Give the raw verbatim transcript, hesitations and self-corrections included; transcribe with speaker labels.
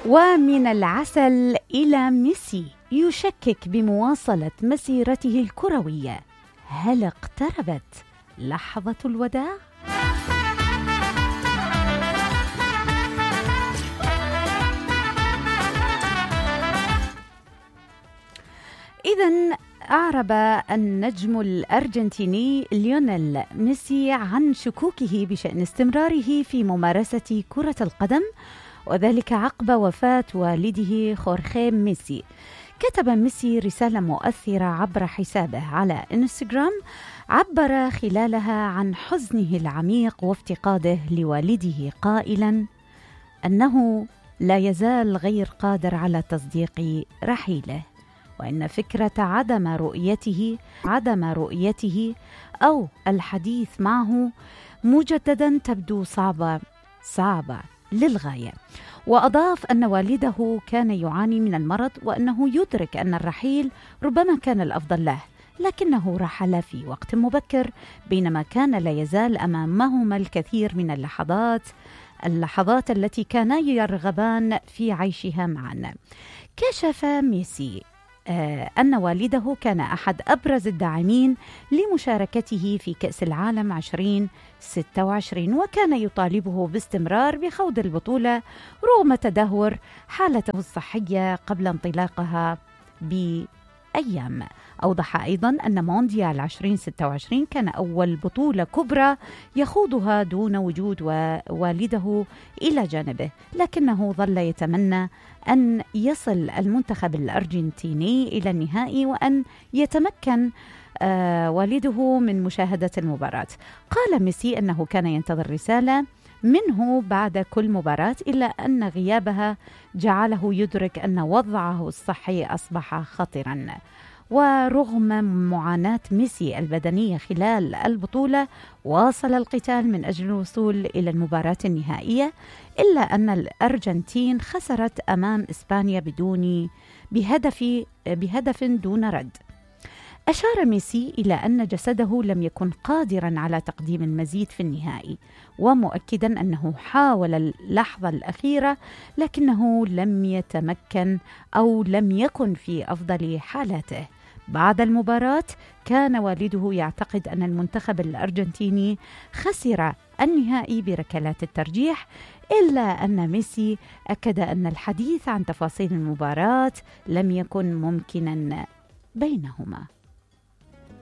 Speaker 1: ومن العسل إلى ميسي يشكك بمواصلة مسيرته الكروية، هل اقتربت لحظة الوداع؟ إذن أعرب النجم الأرجنتيني ليونيل ميسي عن شكوكه بشأن استمراره في ممارسة كرة القدم، وذلك عقب وفاة والده خورخيه ميسي. كتب ميسي رسالة مؤثرة عبر حسابه على إنستغرام، عبر خلالها عن حزنه العميق وافتقاده لوالده، قائلا أنه لا يزال غير قادر على تصديق رحيله، وإن فكرة عدم رؤيته عدم رؤيته أو الحديث معه مجددا تبدو صعبة صعبة للغاية. وأضاف أن والده كان يعاني من المرض، وأنه يدرك أن الرحيل ربما كان الأفضل له، لكنه رحل في وقت مبكر بينما كان لا يزال أمامهما الكثير من اللحظات اللحظات التي كانا يرغبان في عيشها معا. كشف ميسي أن والده كان أحد أبرز الداعمين لمشاركته في كأس العالم ألفين وستة وعشرين، وكان يطالبه باستمرار بخوض البطولة رغم تدهور حالته الصحية قبل انطلاقها بأيام. أوضح أيضا أن مونديال ألفين وستة وعشرين كان أول بطولة كبرى يخوضها دون وجود والده إلى جانبه، لكنه ظل يتمنى أن يصل المنتخب الأرجنتيني إلى النهائي وأن يتمكن آه والده من مشاهدة المباراة. قال ميسي أنه كان ينتظر رسالة منه بعد كل مباراة، إلا أن غيابها جعله يدرك أن وضعه الصحي أصبح خطرا. ورغم معاناة ميسي البدنية خلال البطولة، واصل القتال من أجل الوصول إلى المباراة النهائية، إلا أن الأرجنتين خسرت أمام إسبانيا بدون بهدف بهدف دون رد. أشار ميسي إلى أن جسده لم يكن قادرا على تقديم المزيد في النهائي، ومؤكدا أنه حاول اللحظة الأخيرة لكنه لم يتمكن أو لم يكن في أفضل حالاته. بعد المباراة كان والده يعتقد أن المنتخب الأرجنتيني خسر النهائي بركلات الترجيح، إلا أن ميسي أكد أن الحديث عن تفاصيل المباراة لم يكن ممكنا بينهما.